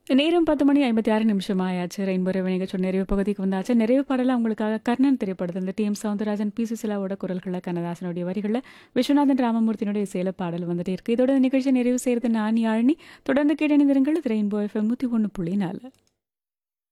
நேரம் 10:56 ஆயாச்சு. Rainbow rave நிகழ்ச்சியோட நிறைவு பகுதிக்கு வந்தாச்சு. நிறைவு பாடலா உங்களுக்காக கர்ணன் திரைப்படத்திலிருந்து டி.எம். சௌந்தரராஜன், பி. சுசீலாவோட குரல்கள்ல, கண்ணதாசனுடைய வரிகள்ல, விஸ்வநாதன் ராமமூர்த்தியினுடைய இசையில பாடல் வந்துட்டே இருக்கு. இதோட நிகழ்ச்சியை நிறைவு செய்யறது நான் யாழினி. தொடர்ந்து கேட்டு இணைந்திருங்கள். இது ரெயின்போ எஃப்எம் 101.4.